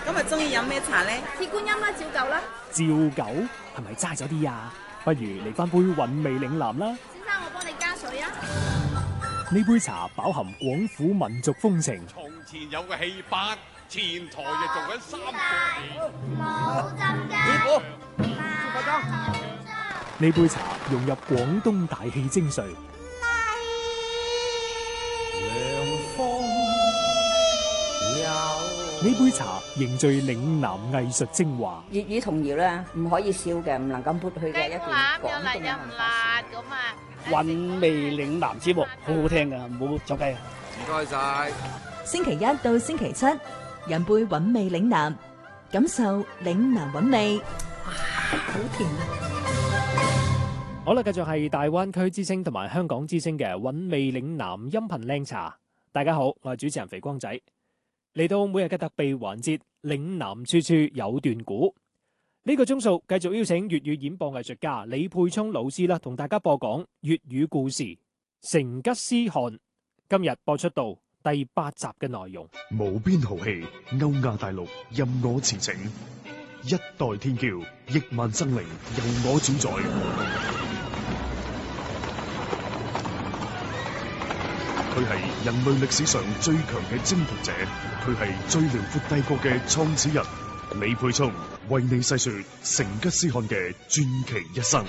今日中意飲咩茶咧？ 鐵觀音啦，照舊啦。 照舊係咪齋咗啲啊？不如嚟翻杯韻味嶺南啦。 先生，我幫你加水啊。 呢杯茶飽含廣府民族風情。 從前有個戲班，前台就做緊三個冇浸㗎。 師傅， 呢杯茶融入廣東大氣精髓。呢杯茶凝聚嶺南藝術精華。 粵語童謠咧，唔可以少嘅，唔能夠抹去嘅一段廣東嘅文化史。 咁啊， 韻味嶺南節目好好聽噶，唔好走雞啊！ 唔該晒。 星期一到星期七，飲杯韻味嶺南，感受嶺南韻味。哇，好甜啊！ 好啦，繼續係大灣區之聲同埋香港之聲嘅韻味嶺南音頻靚茶。大家好，我係主持人肥光仔。嚟到每日嘅特備環節，嶺南處處有段古。呢個鐘數繼續邀請粵語演播藝術家李沛聰老師啦，同大家播講粵語故事《成吉思汗》。今日播出到第8集嘅內容。 無邊豪氣，歐亞大陸任我馳騁，一代天驕，億萬生靈由我主宰。佢係人類歷史上最強嘅征服者，佢係最遼闊帝國嘅創始人。李沛聰為你細說成吉思汗嘅傳奇一生。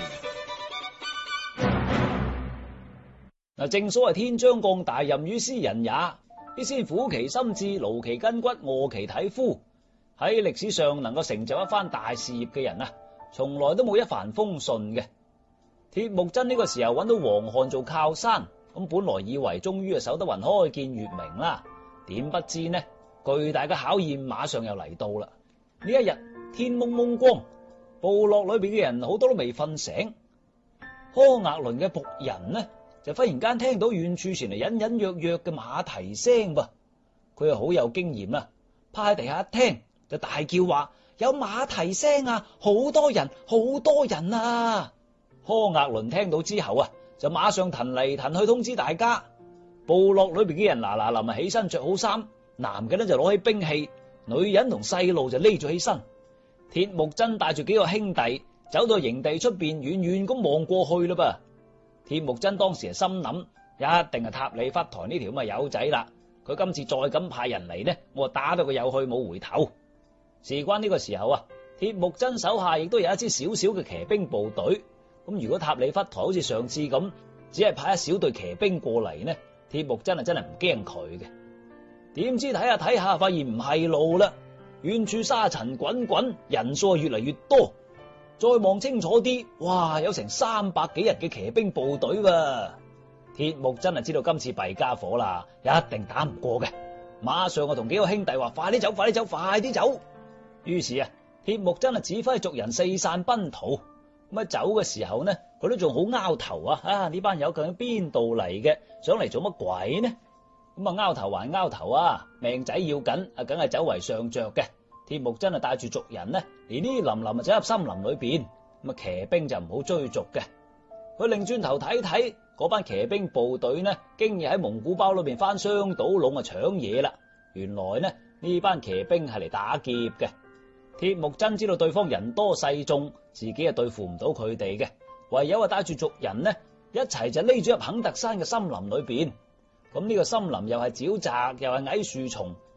嗱，正所謂天將降大任於斯人也，必先苦其心志，勞其筋骨，餓其體膚。喺歷史上能夠成就一番大事業嘅人啊，從來都冇一帆風順嘅。鐵木真呢個時候揾到黃漢做靠山。咁本來以為終於守得雲開見月明啦，點不知呢，巨大嘅考驗馬上又嚟到啦。呢一日天蒙蒙光，部落裏邊嘅人好多都未瞓醒。柯額倫嘅僕人呢，就忽然間聽到遠處傳嚟隱隱約約嘅馬蹄聲噃。佢又好有經驗啦，趴喺地下一聽就大叫話：有馬蹄聲啊，好多人，好多人啊！柯額倫聽到之後啊，就馬上騰嚟騰去通知大家。部落裏邊嘅人嗱嗱臨起身着好衫，男嘅呢就攞起兵器，女人同細路就匿咗起身。鐵木真帶住幾個兄弟走到營地出邊，遠遠咁望過去啦噃。鐵木真當時係心諗，一定係塔里忽台呢條咁嘅友仔啦。佢今次再咁派人嚟呢，我打到佢有去冇回頭。事關呢個時候啊，鐵木真手下亦都有一支小小嘅騎兵部隊。咁如果塔里忽台好似上次咁，只係派一小隊騎兵過嚟呢，鐵木真係真係唔驚佢嘅。點知睇下睇下，發現唔係路啦，遠處沙塵滾滾，人數越嚟越多。再望清楚啲，哇，有成300幾人嘅騎兵部隊喎。鐵木真係知道今次弊家伙啦，一定打唔過嘅。馬上就同幾個兄弟話：快啲走，快啲走，快啲走！於是啊，鐵木真指揮族人四散奔逃。咁走嘅時候呢，佢都仲好拗頭啊！呢班友究竟邊度嚟嘅？想嚟做乜鬼呢？咁拗頭還拗頭啊！命仔要緊啊，梗係走為上着嘅。鐵木真帶住族人呢，連呢林林走入森林裏邊。咁騎兵就唔好追逐嘅。佢擰轉頭睇睇嗰班騎兵部隊呢，經已喺蒙古包裏邊翻箱倒籠啊搶嘢啦。原來呢，呢班騎兵係嚟打劫嘅。鐵木真知道對方人多勢眾，自己係對付唔到佢哋嘅，唯有帶住族人呢，一齊就匿咗入肯特山嘅森林裏邊。咁呢個森林又係沼澤，又係矮樹叢，